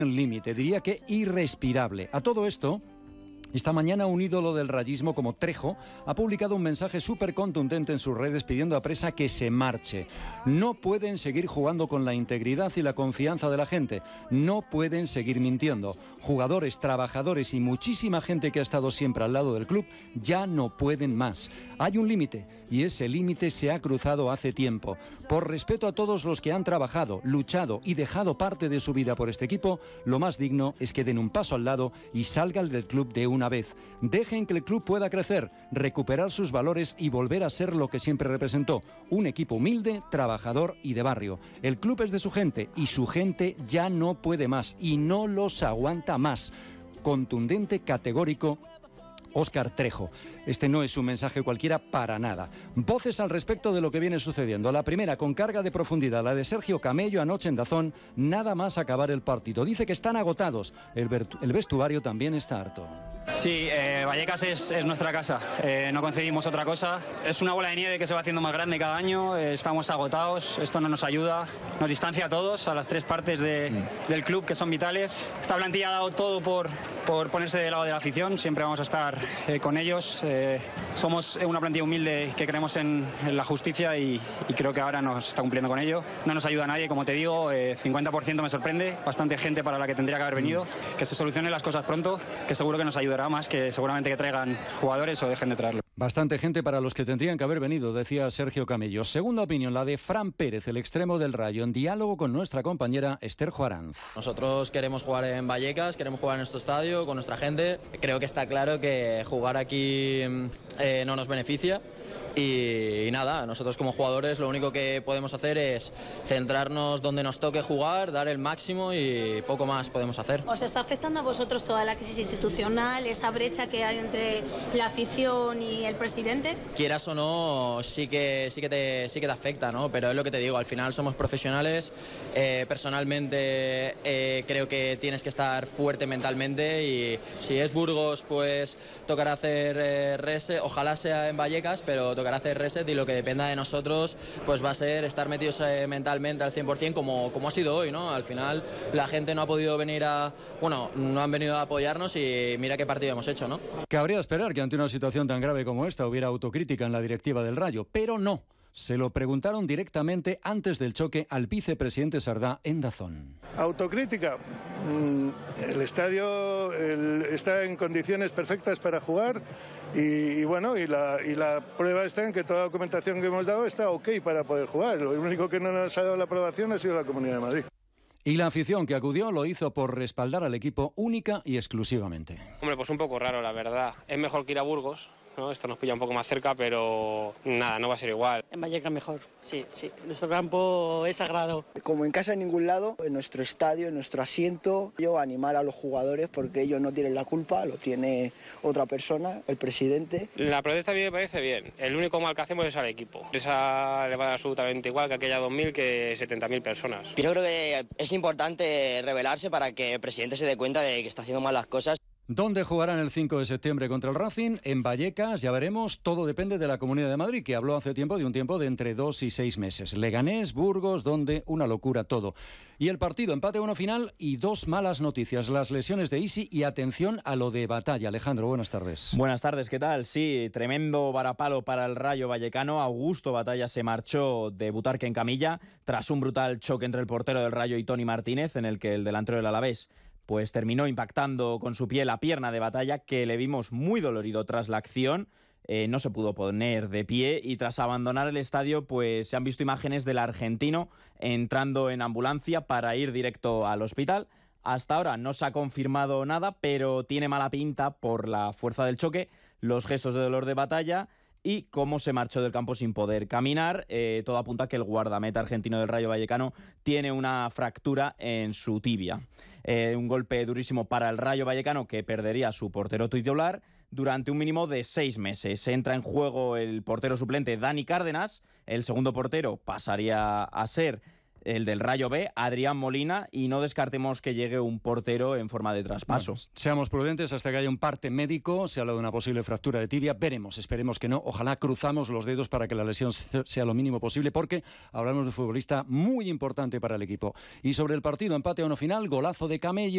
el límite, diría que irrespirable. A todo esto, esta mañana un ídolo del rayismo como Trejo ha publicado un mensaje súper contundente en sus redes pidiendo a Presa que se marche. No pueden seguir jugando con la integridad y la confianza de la gente. No pueden seguir mintiendo. Jugadores, trabajadores y muchísima gente que ha estado siempre al lado del club ya no pueden más. Hay un límite y ese límite se ha cruzado hace tiempo. Por respeto a todos los que han trabajado, luchado y dejado parte de su vida por este equipo, lo más digno es que den un paso al lado y salgan del club de una vez. Dejen que el club pueda crecer, recuperar sus valores y volver a ser lo que siempre representó, un equipo humilde, trabajador y de barrio. El club es de su gente y su gente ya no puede más y no los aguanta más. Contundente, categórico, Óscar Trejo. Este no es un mensaje cualquiera para nada. Voces al respecto de lo que viene sucediendo. La primera, con carga de profundidad, la de Sergio Camello anoche en Dazón, nada más acabar el partido. Dice que están agotados. El vestuario también está harto. Sí, Vallecas es nuestra casa, no concebimos otra cosa. Es una bola de nieve que se va haciendo más grande cada año, estamos agotados, esto no nos ayuda, nos distancia a todos, a las tres partes del club que son vitales. Esta plantilla ha dado todo por ponerse del lado de la afición, siempre vamos a estar con ellos. Somos una plantilla humilde que creemos en la justicia y creo que ahora nos está cumpliendo con ello. No nos ayuda a nadie, como te digo, 50% me sorprende, bastante gente para la que tendría que haber venido. Que se solucionen las cosas pronto, que seguro que nos ayudará más que seguramente que traigan jugadores o dejen de traerlo. Bastante gente para los que tendrían que haber venido, decía Sergio Camello. Segunda opinión, la de Fran Pérez, el extremo del Rayo, en diálogo con nuestra compañera Esther Juaranz. Nosotros queremos jugar en Vallecas, queremos jugar en nuestro estadio, con nuestra gente. Creo que está claro que jugar aquí no nos beneficia. Y nada, nosotros como jugadores lo único que podemos hacer es centrarnos donde nos toque jugar, dar el máximo y poco más podemos hacer. ¿Os está afectando a vosotros toda la crisis institucional, esa brecha que hay entre la afición y el presidente? Quieras o no, sí que te afecta, ¿no? Pero es lo que te digo, al final somos profesionales, personalmente creo que tienes que estar fuerte mentalmente y si es Burgos pues tocará hacer reset, ojalá sea en Vallecas, pero tocará hacer reset y lo que dependa de nosotros pues va a ser estar metidos mentalmente al 100% como ha sido hoy, ¿no? Al final la gente no ha podido venir no han venido a apoyarnos y mira qué partido hemos hecho, ¿no? Cabría esperar que ante una situación tan grave como esta hubiera autocrítica en la directiva del Rayo, pero no. Se lo preguntaron directamente antes del choque al vicepresidente Sardá en Dazón. Autocrítica. El estadio está en condiciones perfectas para jugar y la prueba está en que toda la documentación que hemos dado está ok para poder jugar. Lo único que no nos ha dado la aprobación ha sido la Comunidad de Madrid. Y la afición que acudió lo hizo por respaldar al equipo única y exclusivamente. Hombre, pues un poco raro, la verdad. Es mejor que ir a Burgos, ¿no? Esto nos pilla un poco más cerca, pero nada, no va a ser igual. En Vallecas mejor, sí. Nuestro campo es sagrado. Como en casa en ningún lado, en nuestro estadio, en nuestro asiento, yo animar a los jugadores porque ellos no tienen la culpa, lo tiene otra persona, el presidente. La protesta a mí me parece bien. El único mal que hacemos es al equipo. Esa le va a dar absolutamente igual que aquella 2.000 que 70.000 personas. Yo creo que es importante rebelarse para que el presidente se dé cuenta de que está haciendo mal las cosas. ¿Dónde jugarán el 5 de septiembre contra el Racing? En Vallecas, ya veremos. Todo depende de la Comunidad de Madrid, que habló hace tiempo de un tiempo de entre 2 y 6 meses. Leganés, Burgos, donde una locura todo. Y el partido, empate 1 final y 2 malas noticias. Las lesiones de Isi y atención a lo de Batalla. Alejandro, buenas tardes. Buenas tardes, ¿qué tal? Sí, tremendo varapalo para el Rayo Vallecano. Augusto Batalla se marchó de Butarque en camilla tras un brutal choque entre el portero del Rayo y Toni Martínez, en el que el delantero del Alavés pues terminó impactando con su pie la pierna de Batalla, que le vimos muy dolorido tras la acción. No se pudo poner de pie y tras abandonar el estadio pues se han visto imágenes del argentino entrando en ambulancia para ir directo al hospital. Hasta ahora no se ha confirmado nada, pero tiene mala pinta por la fuerza del choque, los gestos de dolor de Batalla y cómo se marchó del campo sin poder caminar. Todo apunta a que el guardameta argentino del Rayo Vallecano tiene una fractura en su tibia. Un golpe durísimo para el Rayo Vallecano, que perdería a su portero titular durante un mínimo de 6 meses. Entra en juego el portero suplente Dani Cárdenas. El segundo portero pasaría a ser el del Rayo B, Adrián Molina, y no descartemos que llegue un portero en forma de traspaso. Bueno, seamos prudentes hasta que haya un parte médico. Se habla de una posible fractura de tibia. Veremos, esperemos que no. Ojalá cruzamos los dedos para que la lesión sea lo mínimo posible, porque hablamos de un futbolista muy importante para el equipo. Y sobre el partido, empate a 1 final, golazo de Camello.